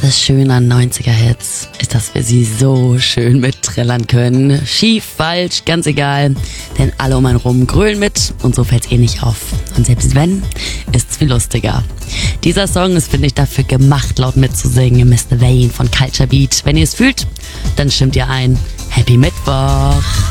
Das Schöne an 90er-Hits ist, dass wir sie so schön mitträllern können. Schief, falsch, ganz egal. Denn alle um einen rum grölen mit und so fällt's eh nicht auf. Und selbst wenn, ist's viel lustiger. Dieser Song ist, finde ich, dafür gemacht, laut mitzusingen. Mr. Vane von Culture Beat. Wenn ihr es fühlt, dann stimmt ihr ein. Happy Mittwoch!